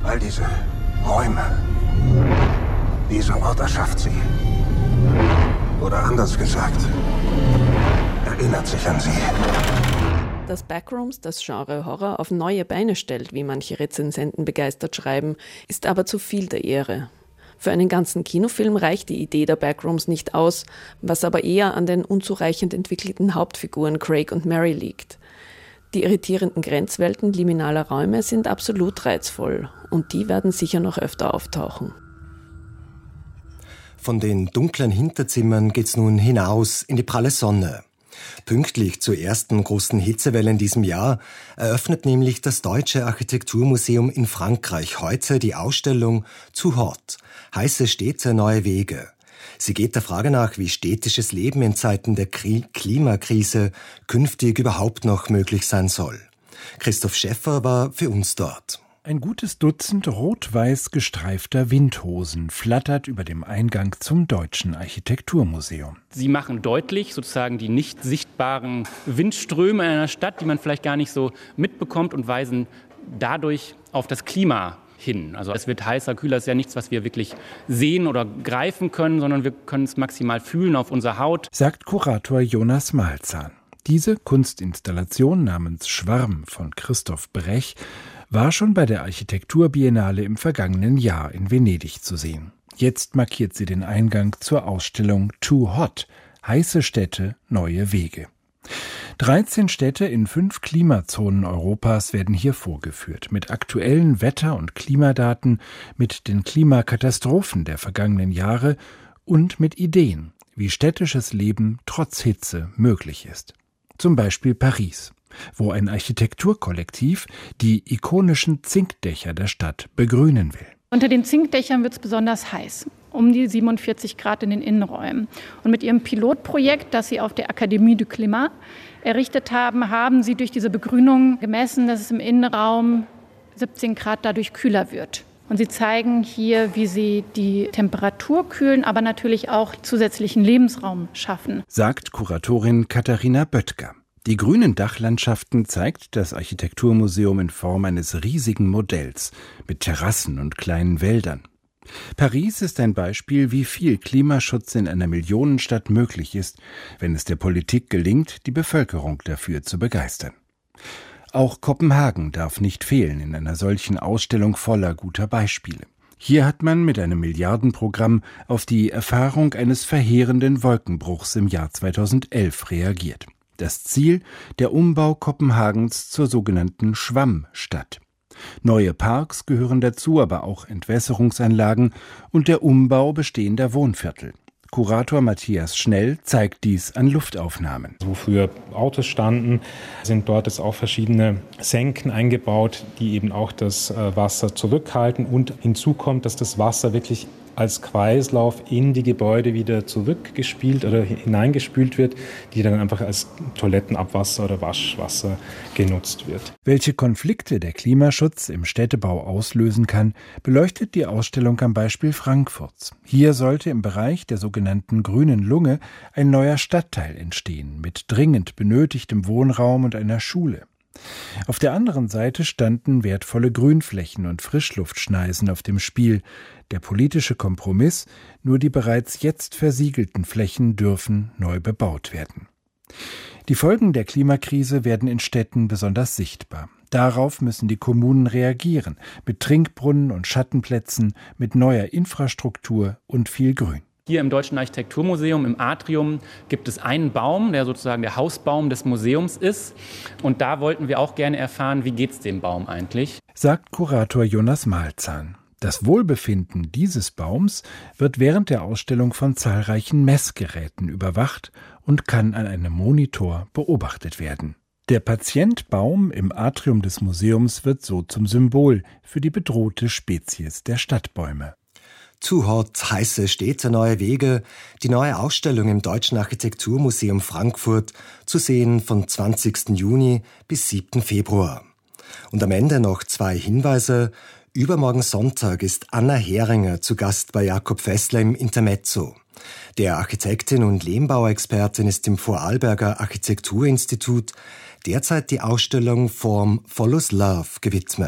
All diese Räume, dieser Ort erschafft sie. Oder anders gesagt, erinnert sich an sie. Dass Backrooms das Genre Horror auf neue Beine stellt, wie manche Rezensenten begeistert schreiben, ist aber zu viel der Ehre. Für einen ganzen Kinofilm reicht die Idee der Backrooms nicht aus, was aber eher an den unzureichend entwickelten Hauptfiguren Craig und Mary liegt. Die irritierenden Grenzwelten liminaler Räume sind absolut reizvoll und die werden sicher noch öfter auftauchen. Von den dunklen Hinterzimmern geht's nun hinaus in die pralle Sonne. Pünktlich zur ersten großen Hitzewelle in diesem Jahr eröffnet nämlich das Deutsche Architekturmuseum in Frankreich heute die Ausstellung Too Hot – heiße Städte, neue Wege. Sie geht der Frage nach, wie städtisches Leben in Zeiten der Klimakrise künftig überhaupt noch möglich sein soll. Christoph Schäffer war für uns dort. Ein gutes Dutzend rot-weiß gestreifter Windhosen flattert über dem Eingang zum Deutschen Architekturmuseum. Sie machen deutlich sozusagen die nicht sichtbaren Windströme in einer Stadt, die man vielleicht gar nicht so mitbekommt, und weisen dadurch auf das Klima hin. Also es wird heißer, kühler, ist ja nichts, was wir wirklich sehen oder greifen können, sondern wir können es maximal fühlen auf unserer Haut, sagt Kurator Jonas Malzahn. Diese Kunstinstallation namens Schwarm von Christoph Brech war schon bei der Architekturbiennale im vergangenen Jahr in Venedig zu sehen. Jetzt markiert sie den Eingang zur Ausstellung Too Hot – heiße Städte, neue Wege. 13 Städte in 5 Klimazonen Europas werden hier vorgeführt, mit aktuellen Wetter- und Klimadaten, mit den Klimakatastrophen der vergangenen Jahre und mit Ideen, wie städtisches Leben trotz Hitze möglich ist. Zum Beispiel Paris, wo ein Architekturkollektiv die ikonischen Zinkdächer der Stadt begrünen will. Unter den Zinkdächern wird es besonders heiß, um die 47 Grad in den Innenräumen. Und mit ihrem Pilotprojekt, das sie auf der Académie du Climat errichtet haben, haben sie durch diese Begrünung gemessen, dass es im Innenraum 17 Grad dadurch kühler wird. Und sie zeigen hier, wie sie die Temperatur kühlen, aber natürlich auch zusätzlichen Lebensraum schaffen, sagt Kuratorin Katharina Böttger. Die grünen Dachlandschaften zeigt das Architekturmuseum in Form eines riesigen Modells mit Terrassen und kleinen Wäldern. Paris ist ein Beispiel, wie viel Klimaschutz in einer Millionenstadt möglich ist, wenn es der Politik gelingt, die Bevölkerung dafür zu begeistern. Auch Kopenhagen darf nicht fehlen in einer solchen Ausstellung voller guter Beispiele. Hier hat man mit einem Milliardenprogramm auf die Erfahrung eines verheerenden Wolkenbruchs im Jahr 2011 reagiert. Das Ziel, der Umbau Kopenhagens zur sogenannten Schwammstadt. Neue Parks gehören dazu, aber auch Entwässerungsanlagen und der Umbau bestehender Wohnviertel. Kurator Matthias Schnell zeigt dies an Luftaufnahmen. Wo früher Autos standen, sind dort jetzt auch verschiedene Senken eingebaut, die eben auch das Wasser zurückhalten. Und hinzu kommt, dass das Wasser wirklich als Kreislauf in die Gebäude wieder zurückgespielt oder hineingespült wird, die dann einfach als Toilettenabwasser oder Waschwasser genutzt wird. Welche Konflikte der Klimaschutz im Städtebau auslösen kann, beleuchtet die Ausstellung am Beispiel Frankfurts. Hier sollte im Bereich der sogenannten grünen Lunge ein neuer Stadtteil entstehen, mit dringend benötigtem Wohnraum und einer Schule. Auf der anderen Seite standen wertvolle Grünflächen und Frischluftschneisen auf dem Spiel. Der politische Kompromiss: nur die bereits jetzt versiegelten Flächen dürfen neu bebaut werden. Die Folgen der Klimakrise werden in Städten besonders sichtbar. Darauf müssen die Kommunen reagieren, mit Trinkbrunnen und Schattenplätzen, mit neuer Infrastruktur und viel Grün. Hier im Deutschen Architekturmuseum im Atrium gibt es einen Baum, der sozusagen der Hausbaum des Museums ist. Und da wollten wir auch gerne erfahren, wie geht es dem Baum eigentlich? Sagt Kurator Jonas Malzahn. Das Wohlbefinden dieses Baums wird während der Ausstellung von zahlreichen Messgeräten überwacht und kann an einem Monitor beobachtet werden. Der Patientbaum im Atrium des Museums wird so zum Symbol für die bedrohte Spezies der Stadtbäume. Too Hot – heiße Städte, neue Wege, die neue Ausstellung im Deutschen Architekturmuseum Frankfurt, zu sehen von 20. Juni bis 7. Februar. Und am Ende noch 2 Hinweise. Übermorgen Sonntag ist Anna Heringer zu Gast bei Jakob Fessler im Intermezzo. Der Architektin und Lehmbauexpertin ist im Vorarlberger Architekturinstitut derzeit die Ausstellung Form Follows Love gewidmet.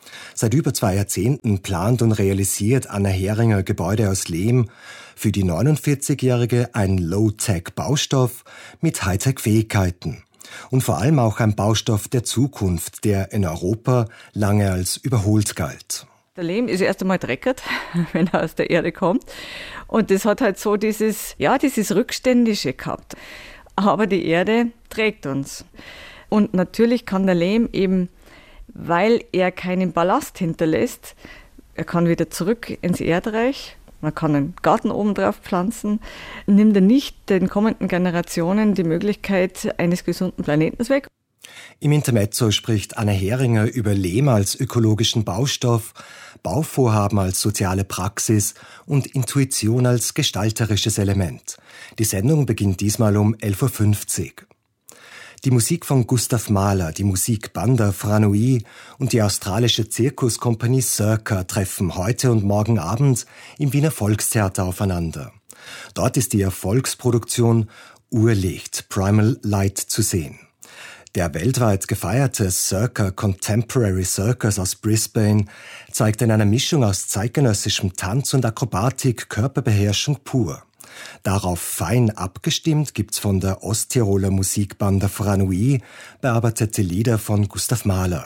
Seit über 2 Jahrzehnten plant und realisiert Anna Heringer Gebäude aus Lehm, für die 49-Jährige ein Low-Tech-Baustoff mit Hightech-Fähigkeiten. Und vor allem auch ein Baustoff der Zukunft, der in Europa lange als überholt galt. Der Lehm ist erst einmal dreckert, wenn er aus der Erde kommt. Und das hat halt so dieses Rückständische gehabt. Aber die Erde trägt uns. Und natürlich kann der Lehm eben, weil er keinen Ballast hinterlässt, er kann wieder zurück ins Erdreich. Man kann einen Garten oben drauf pflanzen, nimmt er nicht den kommenden Generationen die Möglichkeit eines gesunden Planeten weg. Im Intermezzo spricht Anna Heringer über Lehm als ökologischen Baustoff, Bauvorhaben als soziale Praxis und Intuition als gestalterisches Element. Die Sendung beginnt diesmal um 11.50 Uhr. Die Musik von Gustav Mahler, die Musikbanda Franui und die australische Zirkuskompanie Circa treffen heute und morgen Abend im Wiener Volkstheater aufeinander. Dort ist die Erfolgsproduktion Urlicht, Primal Light zu sehen. Der weltweit gefeierte Circa Contemporary Circus aus Brisbane zeigt in einer Mischung aus zeitgenössischem Tanz und Akrobatik Körperbeherrschung pur. Darauf fein abgestimmt gibt's von der Osttiroler Musikbanda Franui bearbeitete Lieder von Gustav Mahler.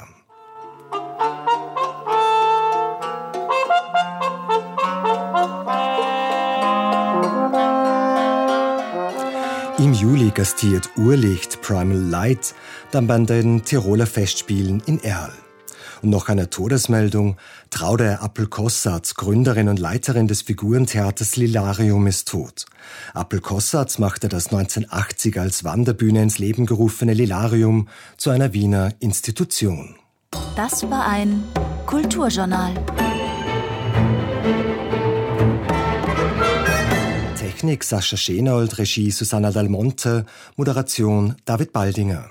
Im Juli gastiert Urlicht Primal Light dann bei den Tiroler Festspielen in Erl. Und noch eine Todesmeldung. Traude Appel-Kossatz, Gründerin und Leiterin des Figurentheaters Lilarium, ist tot. Appel-Kossatz machte das 1980 als Wanderbühne ins Leben gerufene Lilarium zu einer Wiener Institution. Das war ein Kulturjournal. Technik Sascha Schenold, Regie Susanna Dal Monte, Moderation David Baldinger.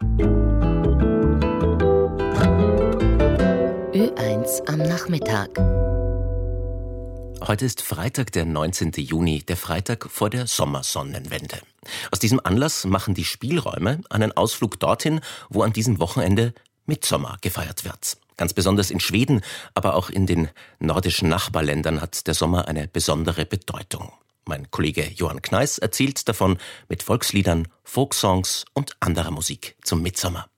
Ö1 am Nachmittag. Heute ist Freitag, der 19. Juni, der Freitag vor der Sommersonnenwende. Aus diesem Anlass machen die Spielräume einen Ausflug dorthin, wo an diesem Wochenende Mittsommer gefeiert wird. Ganz besonders in Schweden, aber auch in den nordischen Nachbarländern hat der Sommer eine besondere Bedeutung. Mein Kollege Johann Kneiss erzählt davon mit Volksliedern, Folksongs und anderer Musik zum Mittsommer.